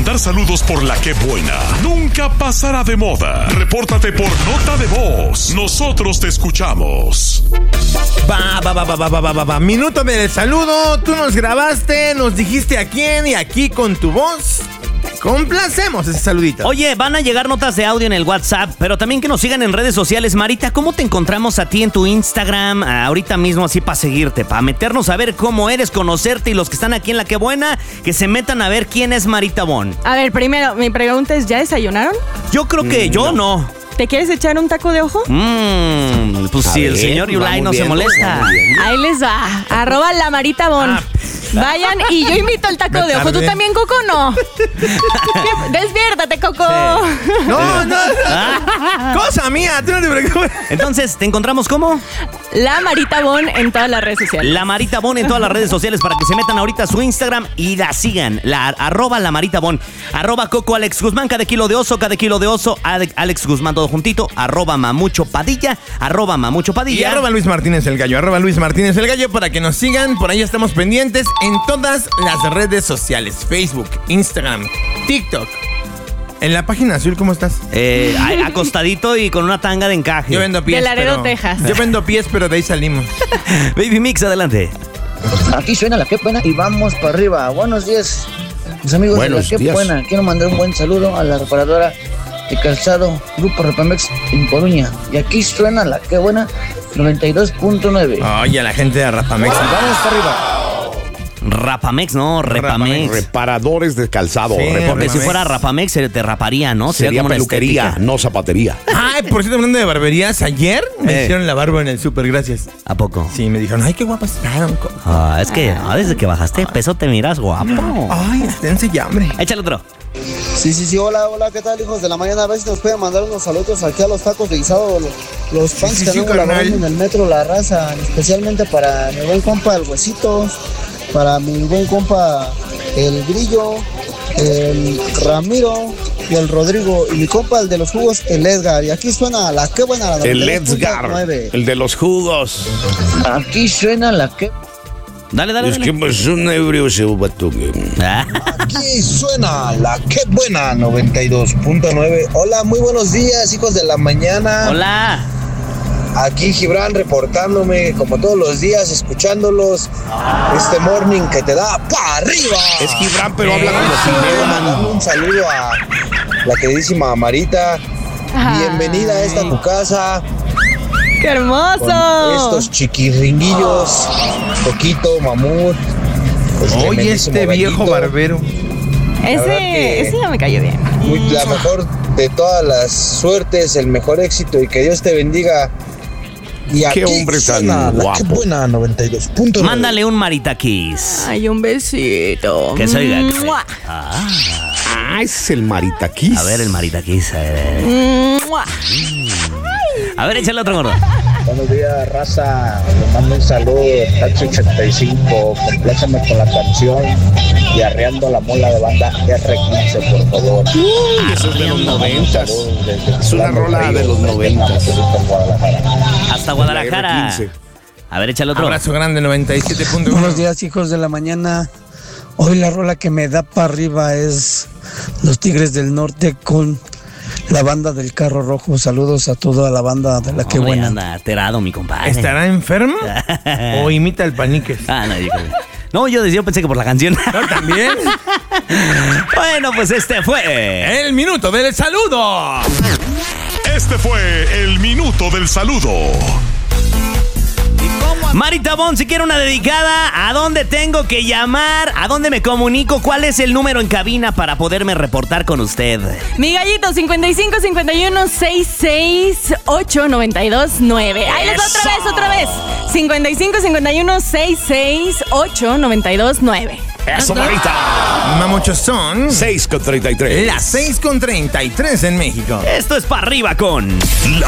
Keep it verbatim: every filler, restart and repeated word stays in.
Mandar saludos por la que buena nunca pasará de moda. Repórtate por nota de voz. Nosotros te escuchamos. Va, va, va, va, va, va, va, va. Minuto del saludo. Tú nos grabaste, nos dijiste a quién y aquí con tu voz complacemos ese saludito. Oye, van a llegar notas de audio en el WhatsApp, pero también que nos sigan en redes sociales. Marita, ¿cómo te encontramos a ti en tu Instagram? Ahorita mismo así para seguirte, para meternos a ver cómo eres, conocerte, y los que están aquí en La Que Buena, que se metan a ver quién es Marita Bon. A ver, primero, mi pregunta es, ¿ya desayunaron? Yo creo que mm, yo no. no. ¿Te quieres echar un taco de ojo? Mmm, pues si sí, el señor Yulai no bien, se molesta. Ahí les va. Arroba la Marita Bon. Ah. Vayan y yo invito el taco Me de ojo. ¿Tú también, Coco? No. Despiértate, Coco. Sí. No, no. Ah. Cosa mía, tú no te preocupes. Entonces, ¿te encontramos cómo? La Marita Bon en todas las redes sociales. La Marita Bon en todas las redes sociales para que se metan ahorita a su Instagram y la sigan. La, arroba la Marita Bon. Arroba Coco Alex Guzmán, cada kilo de oso, cada kilo de oso. Alex Guzmán todo juntito. Arroba Mamucho Padilla. Arroba Mamucho Padilla. Y arroba Luis Martínez el Gallo. Arroba Luis Martínez el Gallo para que nos sigan. Por ahí estamos pendientes en todas las redes sociales. Facebook, Instagram, TikTok. En la página azul, ¿cómo estás? Eh, acostadito y con una tanga de encaje. Yo vendo pies, de Laredo, pero... Texas. Yo vendo pies, pero de ahí salimos. Baby Mix, adelante. Aquí suena La Que Buena y vamos para arriba. Buenos días, mis amigos Buenos de La Que días. Buena. Quiero mandar un buen saludo a la reparadora de calzado Grupo Rapamex en Coruña. Y aquí suena La Que Buena noventa y dos punto nueve. Oye, la gente de Rapamex. Vamos para arriba. Rapamex, no, Repamex. Reparadores de calzado. Sí, Repamex. Porque si fuera Rapamex se te raparía, ¿no? Sería como peluquería, no zapatería. Ay, por cierto, hablando de barberías, ayer me Eh. hicieron la barba en el súper, gracias. ¿A poco? Sí, me dijeron, ay, qué guapa está. Ah, es que ah, desde que bajaste de peso te miras guapo. Ay, esténse ya, hombre. Échale otro. Sí, sí, sí, hola, hola, ¿qué tal, hijos de la mañana? A ver si nos pueden mandar unos saludos aquí a los tacos de guisado, los, los Sí, fans sí, que sí, andan carnal. laborando en el metro La Raza, especialmente para mi buen compa el Huesitos, para mi buen compa el Grillo, el Ramiro y el Rodrigo, y mi compa el de los jugos, el Edgar. Y aquí suena La Que Buena, la El noventa y dos punto Edgar, nueve. el de los jugos. Aquí suena La Que Dale, dale, Es dale. que pues un ebrio se vato. Ah. Aquí suena La Que Buena noventa y dos punto nueve. Hola, muy buenos días, hijos de la mañana. Hola. Aquí Gibran reportándome como todos los días, escuchándolos. Este morning que te da para arriba. Es Gibran, pero habla como Quiero mandarle Cinema. un saludo a la queridísima Marita. Ay. Bienvenida a esta tu casa. ¡Qué hermoso! Con estos chiquirringuillos, Coquito, Mamut. pues, Oye, tremendísimo este viejo gallito. barbero. Ese, verdad que- ese no me cayó bien. Muy- La mejor de todas las suertes, el mejor éxito y que Dios te bendiga. Y Qué aquí hombre tan suena La guapo. Que Buena noventa y dos punto nueve. Mándale un Marita Kiss. Ay, un besito. Que se oiga. que se- Mua. Ah, Ah, es el Maritaquis. a ver el Marita Kiss. A ver, Mua. a ver, échale otro gordo. Buenos días, raza. Le mando un saludo de Taxi ochenta y cinco. Compláceme con la canción y arreando la mola de banda R quince, por favor. Uy, eso es de los noventas. Saludos desde Es una Plano rola Río, de los desde noventas. Acapulco, Guadalajara. Hasta La Guadalajara. R quince. A ver, échale otro. Abrazo grande, noventa y siete punto uno. Buenos días, hijos de la mañana. Hoy la rola que me da para arriba es Los Tigres del Norte con la banda del Carro Rojo. Saludos a toda la banda de La Que Hombre, Buena. anda alterado, mi compadre. ¿Estará enfermo o imita el Paniques? Ah, no, híjole. No, yo, yo pensé que por la canción. ¿No, también? Bueno, pues este fue El minuto del saludo. Este fue el minuto del saludo. Marita Bon, si quiere una dedicada, ¿a dónde tengo que llamar? ¿A dónde me comunico? ¿Cuál es el número en cabina para poderme reportar con usted? Mi gallito, cincuenta y cinco, cincuenta y uno, sesenta y seis, ocho, noventa y dos, nueve. Ahí les va otra vez, otra vez. cincuenta y cinco, cincuenta y uno, sesenta y seis, ocho, noventa y dos, nueve. Eso, Marita. Mamuchos son seis con treinta y tres. las seis con treinta y tres en México. Esto es para arriba con...